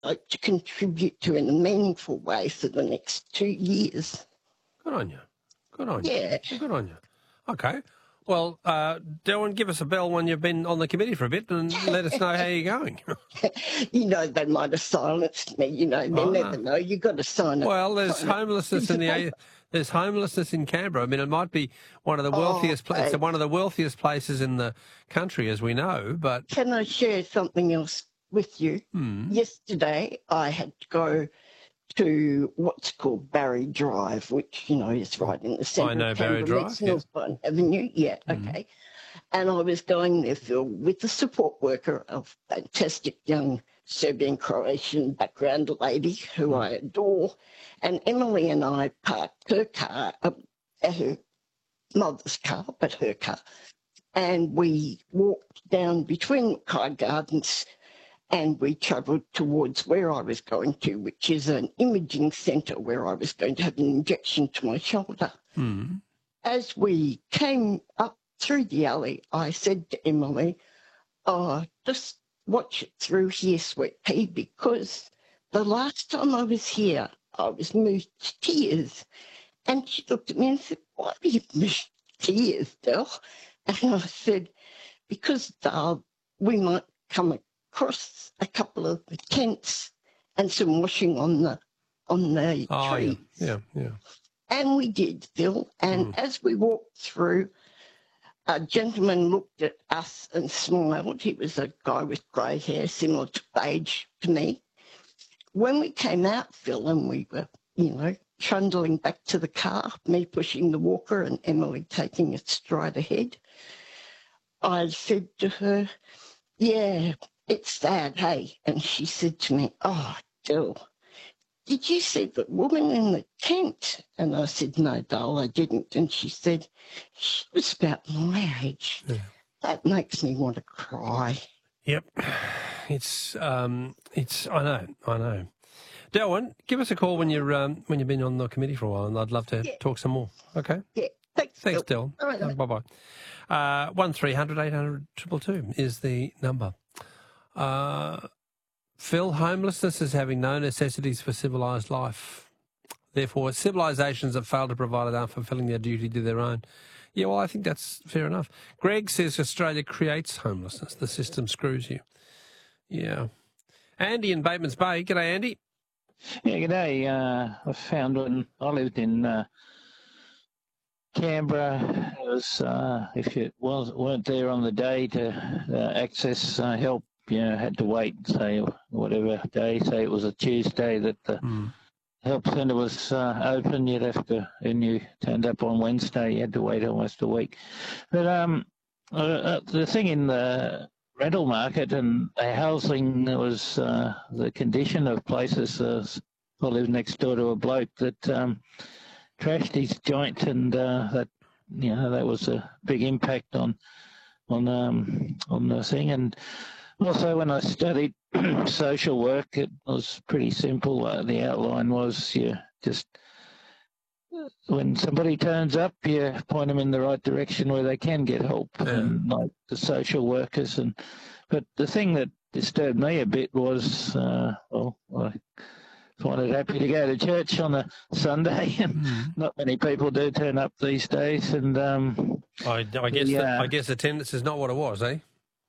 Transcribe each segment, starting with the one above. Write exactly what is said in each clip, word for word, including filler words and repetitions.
like to contribute to in a meaningful way for the next two years. Good on you. Good on you. Yeah. Good on you. Okay. Well, uh, Dylan, give us a bell when you've been on the committee for a bit and let us know how you're going. You know, they might have silenced me. You know, they Oh, never no. know. You've got to sign it. Well, there's homelessness in the there's homelessness in Canberra. I mean, it might be one of the wealthiest oh, places, one of the wealthiest places in the country, as we know. But can I share something else with you? hmm. Yesterday, I had to go to what's called Barry Drive, which, you know, is right in the centre I know of Barry Canberra. Drive, It's yes. Northbourne Avenue. Yeah, Mm. okay. And I was going there, Phil, with the support worker, a fantastic young Serbian-Croatian background lady who Mm. I adore. And Emily and I parked her car, uh, her mother's car, but her car. And we walked down between Mackay Gardens and we travelled towards where I was going to, which is an imaging centre where I was going to have an injection to my shoulder. Mm. As we came up through the alley, I said to Emily, oh, just watch it through here, sweet pea, because the last time I was here, I was moved to tears. And she looked at me and said, why are you moved to tears, Del? And I said, because uh, we might come across a couple of the tents and some washing on the on the Oh, trees. yeah, yeah, yeah. And we did, Phil. And Mm. as we walked through, a gentleman looked at us and smiled. He was a guy with grey hair, similar to age to me. When we came out, Phil, and we were, you know, trundling back to the car, me pushing the walker and Emily taking a stride ahead, I said to her, yeah, it's sad, hey? And she said to me, oh, Jill, did you see the woman in the tent? And I said, no, doll, I didn't. And she said, she was about my age. Yeah. That makes me want to cry. Yep. It's, um, it's, I know, I know. Delwyn, give us a call when you're, um, when you've been on the committee for a while, and I'd love to Yeah. talk some more. Okay? Yeah, thanks, Thanks, Phil. Del. All right, Bye-bye. Uh, one three hundred eight hundred two two two is the number. Uh, Phil, homelessness is having no necessities for civilised life. Therefore, civilisations that fail to provide it aren't fulfilling their duty to their own. Yeah, well, I think that's fair enough. Greg says Australia creates homelessness. The system screws you. Yeah. Andy in Bateman's Bay. G'day, Andy. Yeah, g'day. Uh, I found when I lived in uh, Canberra, it was, uh, if you was, weren't there on the day to uh, access uh, help, you know, had to wait, say, whatever day, say it was a Tuesday that the Mm. help centre was uh, open, you'd have to, and you turned up on Wednesday, you had to wait almost a week. But um, uh, uh, the thing in the rental market and the housing was uh, the condition of places. Uh, I live next door to a bloke that um, trashed his joint, and uh, that you know that was a big impact on on um, on the thing. And also, when I studied social work, it was pretty simple. Uh, the outline was you just when somebody turns up, you point them in the right direction where they can get help, Yeah. and like the social workers. And but the thing that disturbed me a bit was, uh, well, I wanted happy to go to church on a Sunday, and Mm. not many people do turn up these days. And um, I, I guess Yeah. the, I guess attendance is not what it was, eh?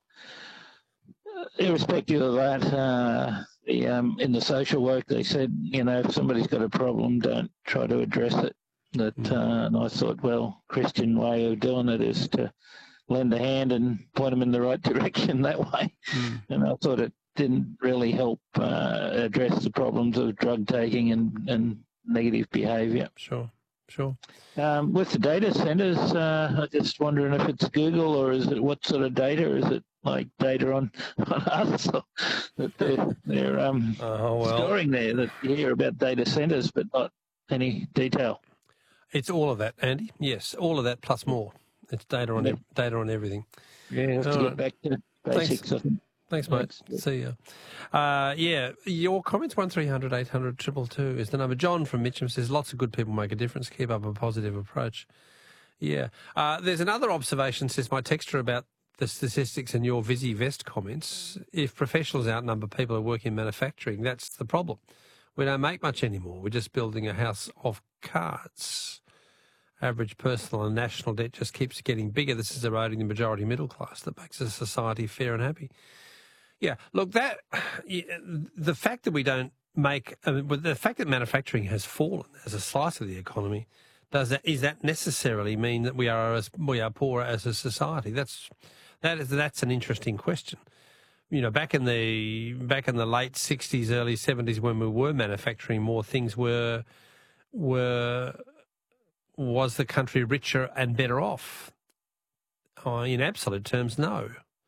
irrespective of that, uh, the, um, in the social work, they said, you know, if somebody's got a problem, don't try to address it. That, Mm. uh, and I thought, well, Christian way of doing it is to lend a hand and point them in the right direction that way. Mm. And I thought it didn't really help uh, address the problems of drug taking and, and negative behaviour. Sure, sure. Um, with the data centres, uh, I'm just wondering if it's Google or is it what sort of data? Is it like data on, on us that they're, they're um, Oh, well. storing there, that you hear about data centres but not any detail? It's all of that, Andy. Yes, all of that plus more. It's data on Yeah. ev- data on everything. Yeah, have to All get right. back to basics, I think. Thanks, mate. Thanks. See ya. Uh, yeah, your comments, one three hundred eight hundred two two two is the number. John from Mitcham says, lots of good people make a difference. Keep up a positive approach. Yeah. Uh, there's another observation, says my texter, about the statistics and your VisiVest comments, if professionals outnumber people who work in manufacturing, that's the problem. We don't make much anymore. We're just building a house of cards. Average personal and national debt just keeps getting bigger. This is eroding the majority middle class that makes a society fair and happy. Yeah, look, that the fact that we don't make, I mean, the fact that manufacturing has fallen as a slice of the economy, does that is that necessarily mean that we are as we are poorer as a society? That's that is that's an interesting question. You know, back in the back in the late sixties, early seventies, when we were manufacturing more, things were were. Was the country richer and better off? Uh, in absolute terms, no.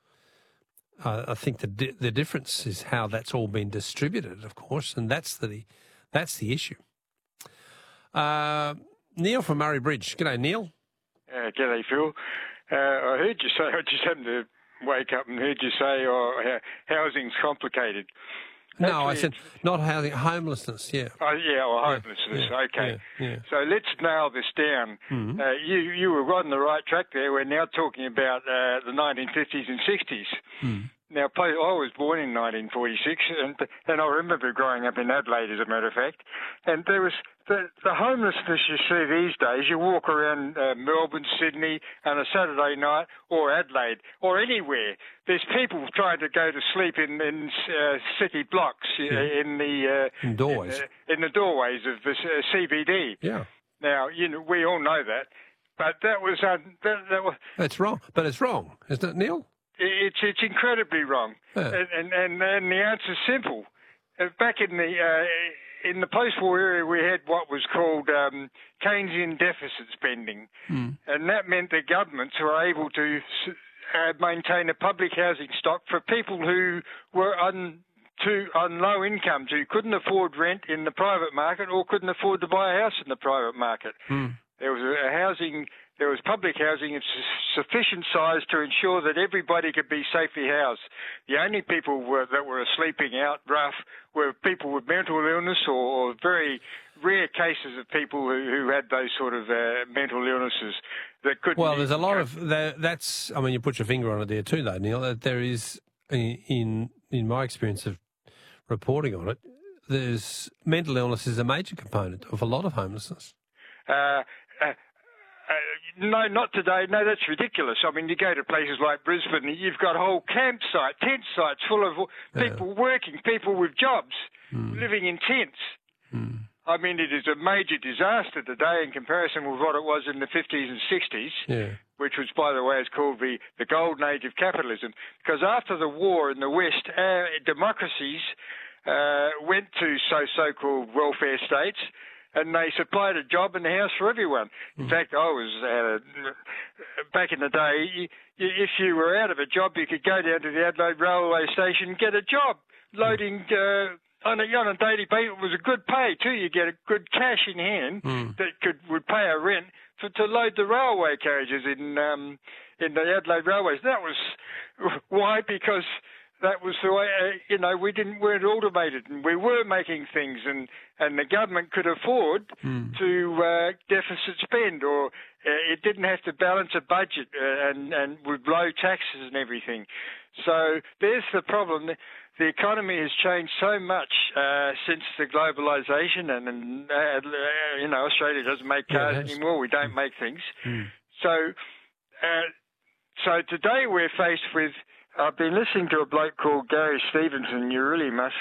Uh, I think the di- the difference is how that's all been distributed, of course, and that's the that's the issue. Uh, Neil from Murray Bridge. G'day, Neil. Uh, g'day, Phil. Uh, I heard you say, I just happened to wake up and heard you say, oh, housing's complicated. No, Actually, I said not housing, homelessness, yeah. Oh, yeah, or yeah, homelessness, yeah, okay. Yeah, yeah. So let's nail this down. Mm-hmm. Uh, you you were on the right track there. We're now talking about uh, the nineteen fifties and sixties. Mm. Now, I was born in nineteen forty-six, and, and I remember growing up in Adelaide, as a matter of fact, and there was the, the homelessness you see these days. You walk around uh, Melbourne, Sydney on a Saturday night, or Adelaide, or anywhere. There's people trying to go to sleep in, in uh, city blocks, yeah. in the uh, in doorways, in, uh, in the doorways of the uh, C B D. Yeah. Now, you know, we all know that, but that was uh, that, that was. That's wrong, but it's wrong, isn't it, Neil? It's it's incredibly wrong, yeah. and, and and and the answer's simple. Uh, back in the uh, in the post-war era, we had what was called um, Keynesian deficit spending, mm. and that meant that governments were able to uh, maintain a public housing stock for people who were on to on low incomes, who couldn't afford rent in the private market or couldn't afford to buy a house in the private market. Mm. There was a housing. There was public housing of sufficient size to ensure that everybody could be safely housed. The only people were, that were sleeping out rough were people with mental illness or, or very rare cases of people who, who had those sort of uh, mental illnesses that couldn't... Well, there's a lot of... That, that's... I mean, you put your finger on it there too, though, Neil. That there is, in in my experience of reporting on it, there's mental illness is a major component of a lot of homelessness. Uh, uh, Uh, no, not today. No, that's ridiculous. I mean, you go to places like Brisbane, you've got whole campsite, tent sites full of people yeah. working, people with jobs, mm. living in tents. Mm. I mean, it is a major disaster today in comparison with what it was in the fifties and sixties, yeah. which was, by the way, it's called the, the golden age of capitalism. Because after the war in the West, our democracies uh, went to so, so-called welfare states, and they supplied a job and a house for everyone. In mm. fact, I was uh, back in the day. You, you, if you were out of a job, you could go down to the Adelaide railway station and get a job loading uh, on a on a daily basis. It was a good pay too. You get a good cash in hand mm. that could would pay a rent for to load the railway carriages in um, in the Adelaide railways. That was why because. That was the way, uh, you know, we didn't weren't automated, and we were making things, and, and the government could afford mm. to uh, deficit spend, or uh, it didn't have to balance a budget uh, and, and with low taxes and everything. So there's the problem. The economy has changed so much uh, since the globalisation, and, and uh, you know, Australia doesn't make cars yeah, anymore. We don't make things. Mm. So, uh, so today we're faced with. I've been listening to a bloke called Gary Stevenson. You really must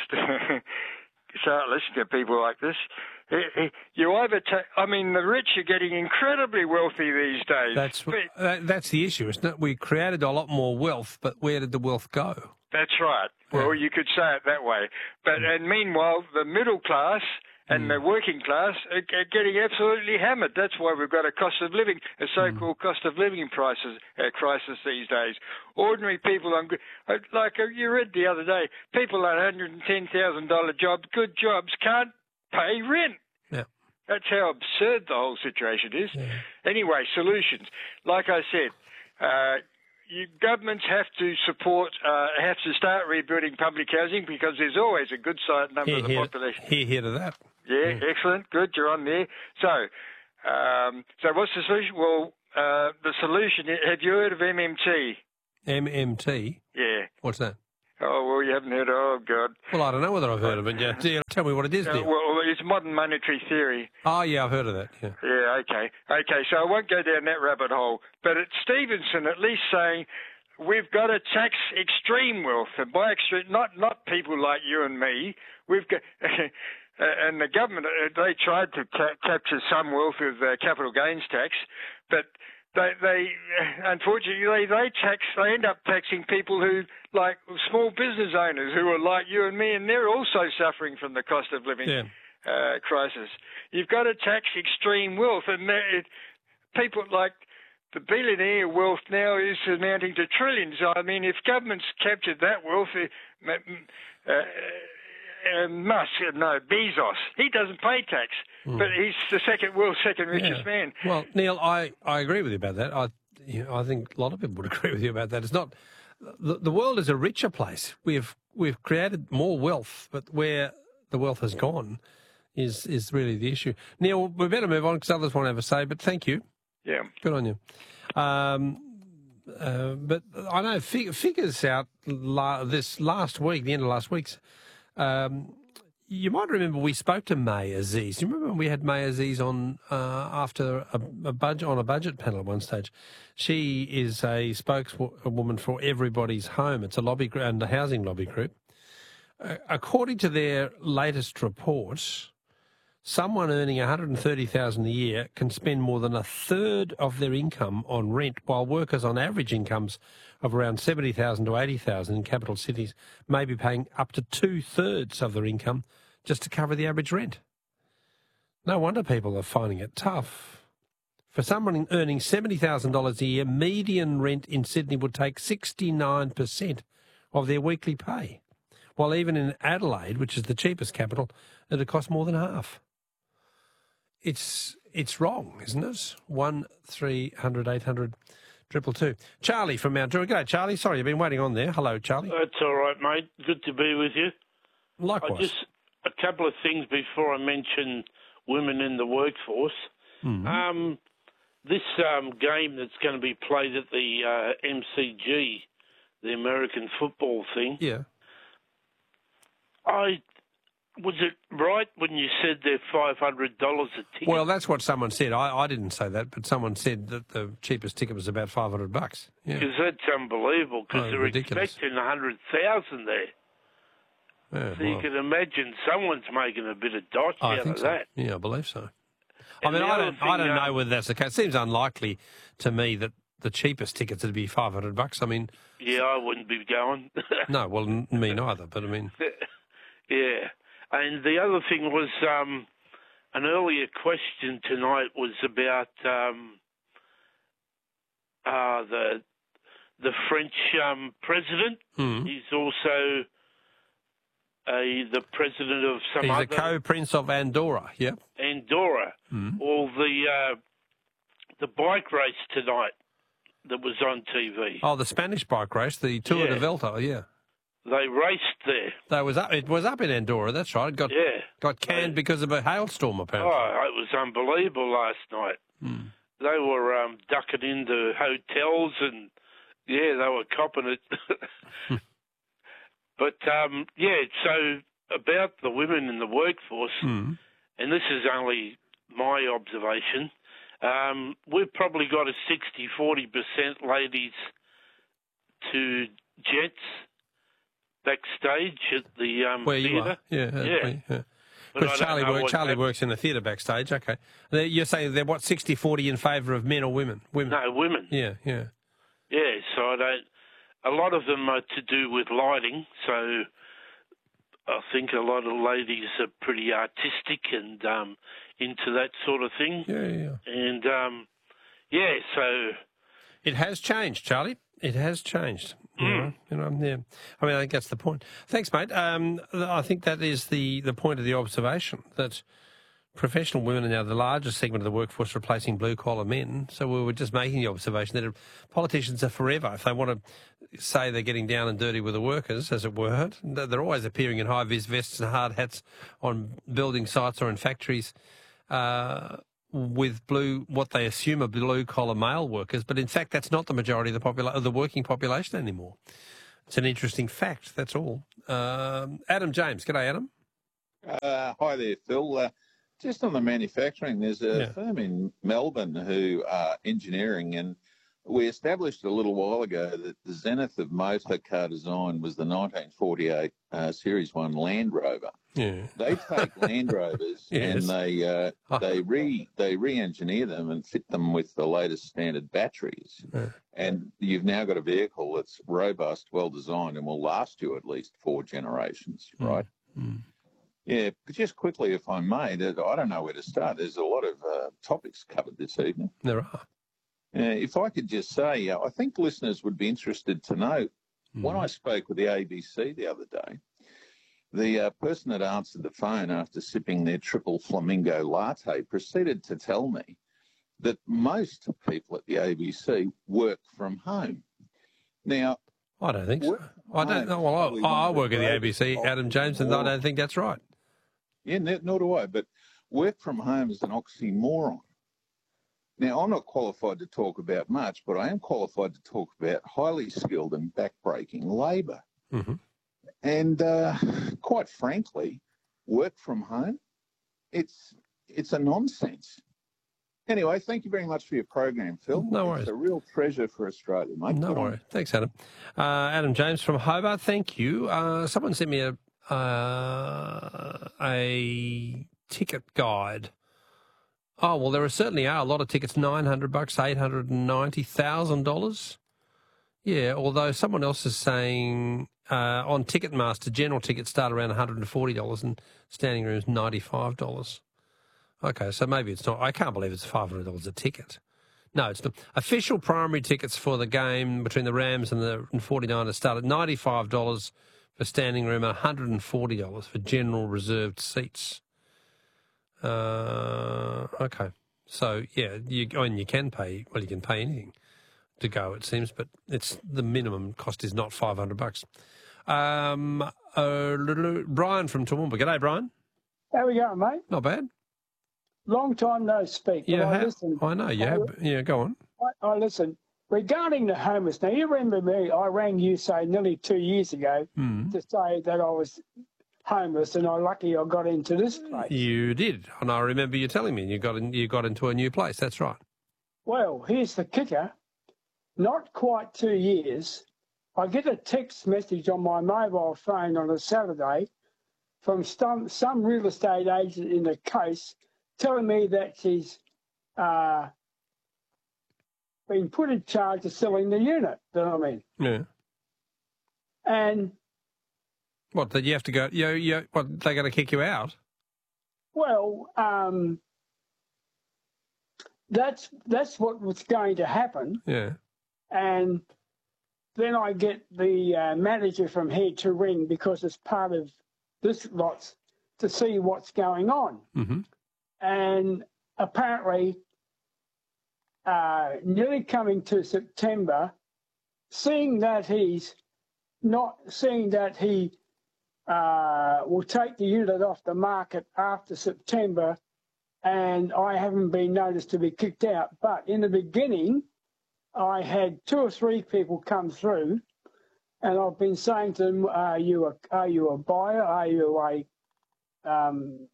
start listening to people like this. You either ta- I mean, the rich are getting incredibly wealthy these days. That's that, that's the issue, isn't it? We created a lot more wealth, but where did the wealth go? That's right. Well, yeah. you could say it that way. But mm. and meanwhile, the middle class and mm. the working class are, are getting absolutely hammered. That's why we've got a cost of living, a so-called mm. cost of living prices, uh, crisis these days. Ordinary people on, like you read the other day, people on one hundred ten thousand dollars jobs, good jobs, can't pay rent. Yeah. That's how absurd the whole situation is. Yeah. Anyway, solutions. Like I said, uh, You, governments have to support, uh, have to start rebuilding public housing because there's always a good size number here, of the here, population. Here, here to that. Yeah, yeah, excellent, good, you're on there. So, um, so what's the solution? Well, uh, the solution, have you heard of M M T? M M T? Yeah. What's that? Oh, well, you haven't heard of Oh, God. Well, I don't know whether I've heard of it yet. Yeah, tell me what it is, Uh, Neil. well, it's modern monetary theory. Oh, yeah, I've heard of that, yeah. Yeah, okay. Okay, so I won't go down that rabbit hole. But it's Stevenson at least saying we've got to tax extreme wealth. And by extreme, not, not people like you and me. We've got... And the government, they tried to ca- capture some wealth with uh, capital gains tax, but they, they unfortunately, they, they tax, they end up taxing people who, like small business owners who are like you and me, and they're also suffering from the cost of living Yeah. uh, crisis. You've got to tax extreme wealth, and it, people like the billionaire wealth now is amounting to trillions. I mean, if governments captured that wealth, uh, uh, and Musk, no, Bezos, he doesn't pay tax, mm. but he's the second world's second richest yeah. man. Well, Neil, I, I agree with you about that. I you know, I think a lot of people would agree with you about that. It's not the, the world is a richer place. We've we've created more wealth, but where the wealth has gone is is really the issue. Neil, we better move on because others want to have a say. But thank you. Yeah, good on you. Um, uh, but I know fig- figures out la- this last week, the end of last week's. Um, you might remember we spoke to May Aziz. You remember when we had May Aziz on uh, after a, a budget on a budget panel at one stage? She is a spokeswoman for Everybody's Home. It's a lobby and a housing lobby group. Uh, according to their latest report, someone earning one hundred thirty thousand dollars a year can spend more than a third of their income on rent, while workers on average incomes of around seventy thousand dollars to eighty thousand dollars in capital cities may be paying up to two-thirds of their income just to cover the average rent. No wonder people are finding it tough. For someone earning seventy thousand dollars a year, median rent in Sydney would take sixty-nine percent of their weekly pay, while even in Adelaide, which is the cheapest capital, it'd cost more than half. It's it's wrong, isn't it? One three hundred eight hundred triple two. Charlie from Mount Druitt. G'day, Charlie. Sorry, you've been waiting on there. Hello, Charlie. That's all right, mate. Good to be with you. Likewise. I just a couple of things before I mention women in the workforce. Mm-hmm. Um, this um, game that's going to be played at the uh, M C G, the American football thing. Yeah. I. Was it right when you said they're five hundred dollars a ticket? Well, that's what someone said. I, I didn't say that, but someone said that the cheapest ticket was about five hundred bucks. Because yeah. that's unbelievable, because oh, they're ridiculous. expecting one hundred thousand there. Yeah, so well, you can imagine someone's making a bit of dosh I out think of so. that. Yeah, I believe so. And I mean, I don't, thing, I don't um, know whether that's the case. It seems unlikely to me that the cheapest tickets would be five hundred bucks. I mean... Yeah, I wouldn't be going. No, well, n- me neither, but I mean... Yeah. And the other thing was um, an earlier question tonight was about um, uh, the the French um, president. Mm. He's also a, the president of some He's other... a co-prince of Andorra, yep. Andorra. Mm. Or the, uh, the bike race tonight that was on T V. Oh, the Spanish bike race, the Tour Yeah. de Vuelta, yeah. They raced there. That was up, it was up in Andorra, that's right. It got, Yeah. got canned They- because of a hailstorm, apparently. Oh, it was unbelievable last night. Mm. They were um, ducking into hotels and, yeah, they were copping it. But, um, yeah, so about the women in the workforce, Mm. and this is only my observation, um, we've probably got a sixty forty percent ladies to gents backstage at the um, Where you theatre. are, yeah. Yeah. yeah. But Because I don't Charlie, know work, what Charlie that- works in the theatre backstage, okay. They- You're saying they're, what, sixty forty in favour of men or women? Women. No, women. Yeah, yeah. Yeah, so I don't. A lot of them are to do with lighting, so I think a lot of ladies are pretty artistic and um, into that sort of thing. Yeah, yeah, yeah. And, um, yeah, so... It has changed, Charlie. It has changed. You Mm. know, you know, yeah. I mean, I think that's the point. Thanks, mate. Um, I think that is the, the point of the observation, that professional women are now the largest segment of the workforce, replacing blue-collar men. So we were just making the observation that politicians are forever. If they want to say they're getting down and dirty with the workers, as it were, they're always appearing in high-vis vests and hard hats on building sites or in factories. Uh, with blue, what they assume are blue-collar male workers, but in fact that's not the majority of the, popula- of the working population anymore. It's an interesting fact, that's all. Um, Adam James. G'day, Adam. Uh, hi there, Phil. Uh, just on the manufacturing, there's a Yeah. firm in Melbourne who are engineering, and we established a little while ago that the zenith of motor car design was the nineteen forty-eight uh, Series one Land Rover. Yeah. They take Land Rovers Yes. and they uh, Oh. they re they re-engineer them and fit them with the latest standard batteries. Yeah. And you've now got a vehicle that's robust, well designed, and will last you at least four generations, right? Mm. Yeah, but just quickly, if I may, that I don't know where to start. There's a lot of uh, topics covered this evening. There are. Uh, if I could just say, uh, I think listeners would be interested to know, Mm. when I spoke with the A B C the other day, the uh, person that answered the phone after sipping their triple flamingo latte proceeded to tell me that most people at the A B C work from home. Now, I don't think so. Work from I don't home know. Well, probably I, I one of the work at the A B C, greatest Adam James, and I oxymorons. don't think that's right. Yeah, n- nor do I, but work from home is an oxymoron. Now, I'm not qualified to talk about much, but I am qualified to talk about highly skilled and backbreaking labour. Mhm. And uh, quite frankly, work from home, it's it's a nonsense. Anyway, thank you very much for your program, Phil. No worries. It's a real treasure for Australia, mate. No Good on worries. Thanks, Adam. Uh, Adam James from Hobart, thank you. Uh, someone sent me a uh, a ticket guide. Oh, well, there are certainly are a lot of tickets, nine hundred bucks, eight hundred ninety thousand dollars. Yeah, although someone else is saying uh, on Ticketmaster, general tickets start around one hundred forty dollars and standing room is ninety-five dollars. Okay, so maybe it's not. I can't believe it's five hundred dollars a ticket. No, it's not. Official primary tickets for the game between the Rams and the and forty-niners start at ninety-five dollars for standing room and one hundred forty dollars for general reserved seats. Uh, okay. So, yeah, you, I mean, you can pay, well, you can pay anything to go, it seems, but it's the minimum cost is not five hundred bucks. Um, uh, Brian from Toowoomba. G'day, Brian. How we going, mate? Not bad. Long time no speak. Yeah, I, ha- listen, I know, you I, have. Yeah, go on. I, I listen. Regarding the homeless, now you remember me, I rang you, say, nearly two years ago Mm. to say that I was homeless and I lucky I got into this place. You did, and I remember you telling me you got in, you got into a new place. That's right. Well, here's the kicker. Not quite two years, I get a text message on my mobile phone on a Saturday from some, some real estate agent in the case telling me that she's uh, been put in charge of selling the unit, you know what I mean? Yeah. And, What, did you have to go, you, you, what, they going to kick you out? well, um, that's that's what was going to happen. Yeah. And then I get the uh, manager from here to ring because it's part of this lot to see what's going on. Mm-hmm. And apparently, uh, nearly coming to September, seeing that he's not, seeing that he uh, will take the unit off the market after September, and I haven't been noticed to be kicked out. But in the beginning, I had two or three people come through, and I've been saying to them, "Are you a are you a buyer? Are you a um,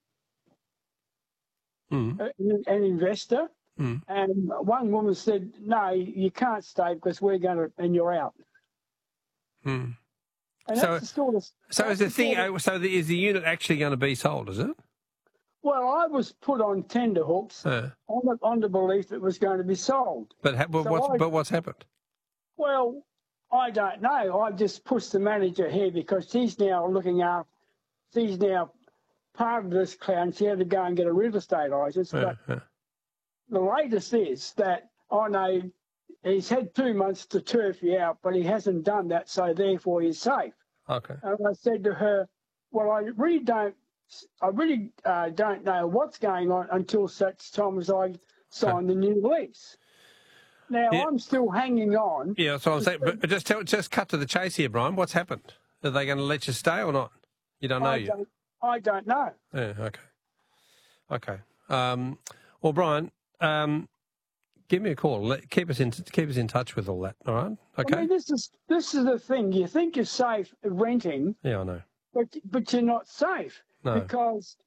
Mm. an, an investor?" Mm. And one woman said, "No, you can't stay because we're going to, and you're out." Mm. And So- that's the sort of, So is that's the thing, sort of- uh, so the, is the unit actually going to be sold, is it? well, I was put on tender hooks Uh, on the, on the belief it was going to be sold. but, ha- but, So what's, I- but what's happened? Well, I don't know. I just pushed the manager here because she's now looking after, she's now part of this clown. She had to go and get a real estate license. Uh, But uh, the latest is that I know he's had two months to turf you out, but he hasn't done that, so therefore he's safe. okay. And I said to her, well, I really don't, I really uh, don't know what's going on until such time as I sign the new lease. Now, Yeah. I'm still hanging on. Yeah, that's what I'm saying. But but just tell, just cut to the chase here, Brian. What's happened? Are they going to let you stay or not? You don't know I yet. don't, I don't know. Yeah, okay. Okay. Um, Well, Brian, um, give me a call. Let, keep us in keep us in touch with all that. All right? Okay. I mean, this is this is the thing. You think you're safe renting, Yeah, I know. but but you're not safe No. because